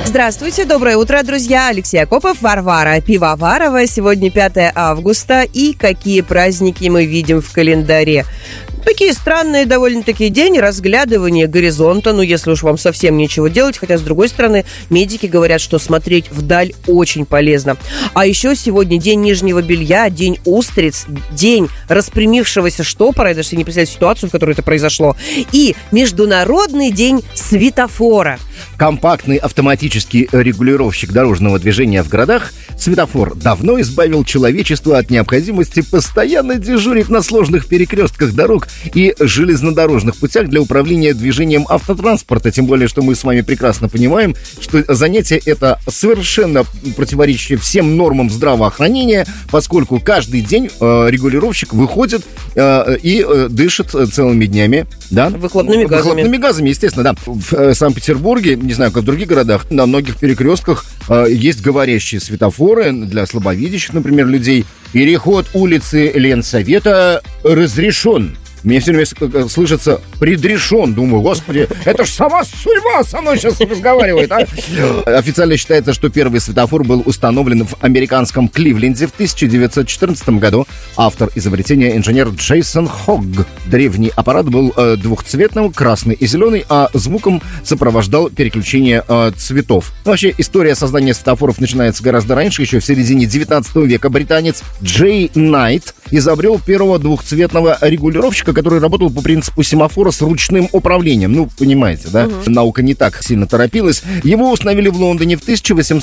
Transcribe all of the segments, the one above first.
Здравствуйте, доброе утро, друзья. Алексей Акопов, Варвара Пивоварова. Сегодня 5 августа. И какие праздники мы видим в календаре? Такие странные довольно-таки день разглядывания горизонта, если уж вам совсем нечего делать, хотя, с другой стороны, медики говорят, что смотреть вдаль очень полезно. А еще сегодня день нижнего белья, день устриц, день распрямившегося штопора, я даже себе не представляю ситуацию, в которой это произошло, и Международный день светофора. Компактный автоматический регулировщик дорожного движения в городах светофор давно избавил человечество от необходимости постоянно дежурить на сложных перекрестках дорог и железнодорожных путях для управления движением автотранспорта. Тем более, что мы с вами прекрасно понимаем, что занятие это совершенно противоречащее всем нормам здравоохранения, поскольку каждый день регулировщик выходит и дышит целыми днями. Да? Выхлопными газами. Выхлопными газами, естественно, да. В Санкт-Петербурге, не знаю, как в других городах, на многих перекрестках есть говорящие светофоры для слабовидящих, например, людей. Переход улицы Ленсовета разрешен. Мне все время слышится «предрешен». Думаю, господи, это ж сама судьба со мной сейчас разговаривает, а? Официально считается, что первый светофор был установлен в американском Кливленде в 1914 году. Автор изобретения — инженер Джейсон Хогг. Древний аппарат был двухцветным, красный и зеленый, а звуком сопровождал переключение цветов. Вообще, история создания светофоров начинается гораздо раньше. Еще в середине 19 века британец Джей Найт изобрел первого двухцветного регулировщика, который работал по принципу семафора с ручным управлением. Ну, понимаете, да? Наука не так сильно торопилась. Его установили в Лондоне в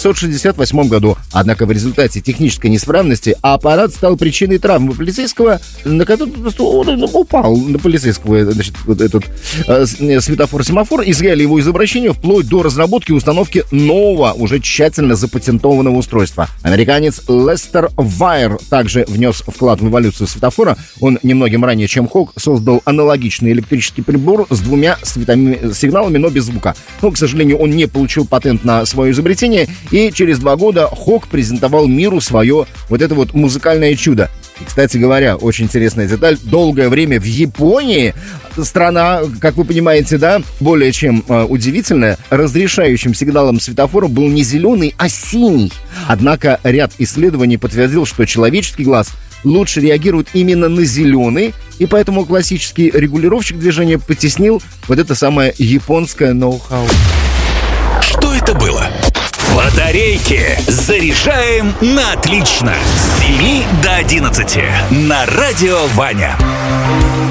1868 году. Однако в результате технической неисправности аппарат стал причиной травмы полицейского, на который просто он упал на полицейского, значит, вот этот светофор-семафор. Изъяли его из обращения вплоть до разработки и установки нового, уже тщательно запатентованного устройства. Американец Лестер Вайер также внес вклад в эволюцию светофора. Он немногим ранее, чем Хогг, создал аналогичный электрический прибор с двумя сигналами, но без звука. Но, к сожалению, он не получил патент на свое изобретение, и через 2 года Хогг презентовал миру свое вот это вот музыкальное чудо. И, кстати говоря, очень интересная деталь. Долгое время в Японии, страна, как вы понимаете, да, более чем удивительная, разрешающим сигналом светофора был не зеленый, а синий. Однако ряд исследований подтвердил, что человеческий глаз лучше реагирует именно на зеленый, и поэтому классический регулировщик движения потеснил вот это самое японское ноу-хау. Что это было? Батарейки заряжаем на отлично. С 7 до 11 на Радио Ваня.